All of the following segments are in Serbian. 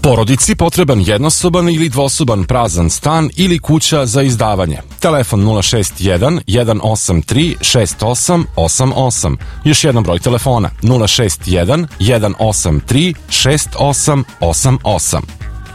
Porodici potreban jednosoban ili dvosoban prazan stan ili kuća za izdavanje. Telefon 061 183 6888. Još jedan broj telefona 061 183 6888.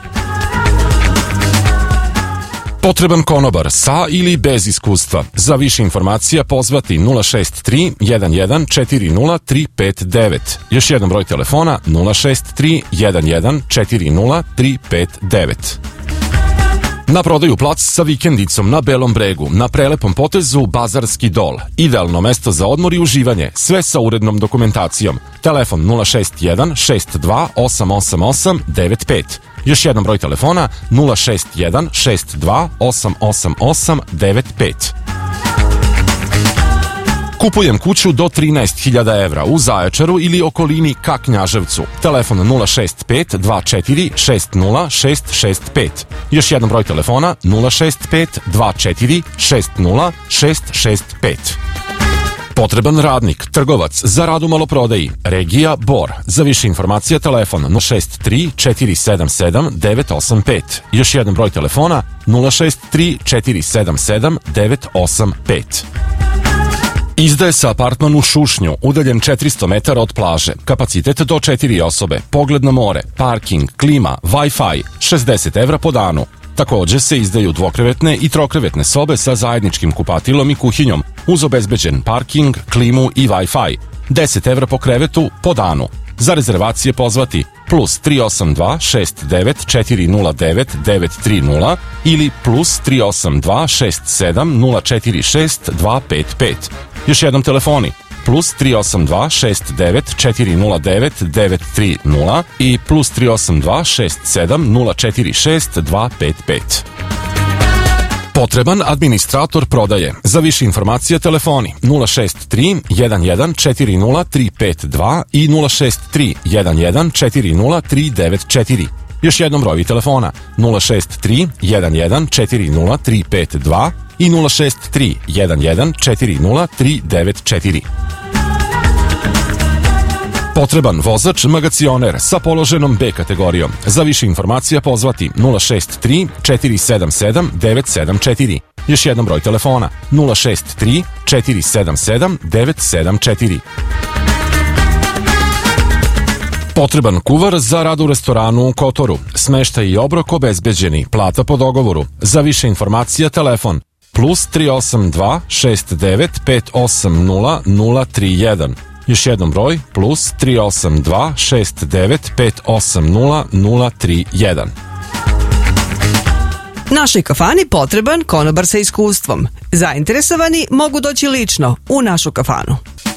Potreban konobar sa ili bez iskustva. Za više informacija pozvati 063 11 40 359. Još jedan broj telefona 063 11 40 359. Na prodaju plac sa vikendicom na Belom bregu, na prelepom potezu Bazarski dol. Idealno mesto za odmor i uživanje, sve sa urednom dokumentacijom. Telefon 061 62 888 95. Još jedan broj telefona 061 62 888 95. Kupujem kuću do 13.000 evra u Zaječaru ili okolini ka Knjaževcu. Telefon 065 24 60 665. Još jedan broj telefona 065 24 60 665. Potreban radnik, trgovac za rad u maloprodaji, regija Bor. Za više informacija telefon 063 477 985. Još jedan broj telefona 063 477 985. Izdaje se apartman u Šušnju, udaljen 400 metara od plaže, kapacitet do 4 osobe, pogled na more, parking, klima, Wi-Fi, 60 evra po danu. Također se izdaju dvokrevetne i trokrevetne sobe sa zajedničkim kupatilom i kuhinjom, uz obezbeđen parking, klimu i Wi-Fi. 10 evra po krevetu po danu. Za rezervacije pozvati plus 382 69 409 930 ili plus 382 67 046 255. Još jednom telefoni plus 382 69 409 930 i plus 382 67 046 255. Potreban administrator prodaje. Za više informacija telefoni 063 11 40 352 i 063 11 40 394. Još jednom broji telefona 063 11 40 352 i 063 11 40 394. Potreban vozač magacioner sa položenom B kategorijom. Za više informacija pozvati 063 477 974. Još jedan broj telefona 063 477 974. Potreban kuvar za rad u restoranu u Kotoru. Smeštaj i obrok obezbeđeni. Plata po dogovoru. Za više informacija telefon plus 382 69 580 031. Još jednom broj plus 382 69 580 031. Našoj kafani potreban konobar sa iskustvom. Zainteresovani mogu doći lično u našu kafanu.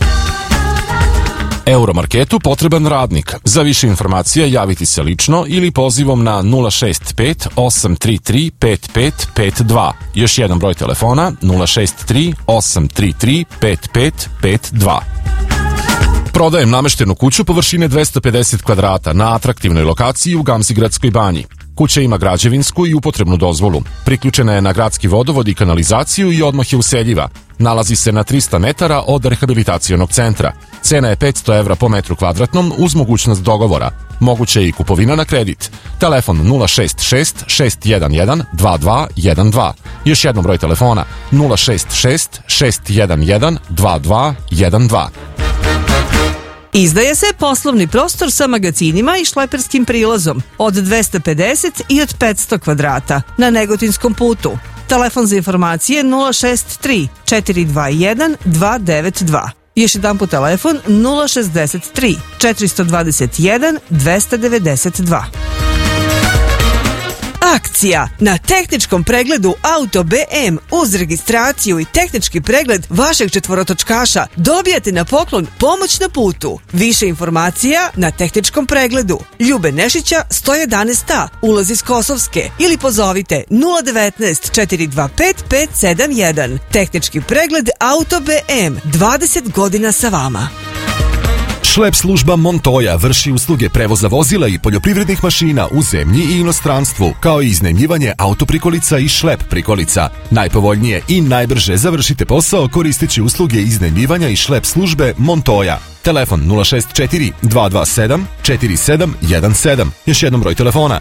Euromarketu potreban radnik. Za više informacija javiti se lično ili pozivom na 065 833 5552. Još jedan broj telefona 063 833 5552. Prodajem nameštenu kuću površine 250 kvadrata na atraktivnoj lokaciji u Gamzigradskoj banji. Kuća ima građevinsku i upotrebnu dozvolu. Priključena je na gradski vodovod i kanalizaciju i odmah je useljiva. Nalazi se na 300 metara od rehabilitacionog centra. Cena je 500 evra po metru kvadratnom uz mogućnost dogovora. Moguće je i kupovina na kredit. Telefon 066 611 2212. Još jednom broj telefona 066 611 2212. Izdaje se poslovni prostor sa magacinima i šleperskim prilazom od 250 i od 500 kvadrata na Negotinskom putu. Telefon za informacije 063 421 292. Još jedan po telefon 063 421 292. Akcija na tehničkom pregledu Auto BM uz registraciju i tehnički pregled vašeg četvorotočkaša dobijate na poklon pomoć na putu. Više informacija na tehničkom pregledu Ljube Nešića 111A, ulaz iz Kosovske, ili pozovite 019 425 571. Tehnički pregled Auto BM, 20 godina sa vama. Šlep služba Montoya vrši usluge prevoza vozila i poljoprivrednih mašina u zemlji i inostranstvu, kao i iznajmljivanje autoprikolica i šlep prikolica. Najpovoljnije i najbrže završite posao koristeći usluge iznajmljivanja i šlep službe Montoya. Telefon 064 227 4717. Još jednom broj telefona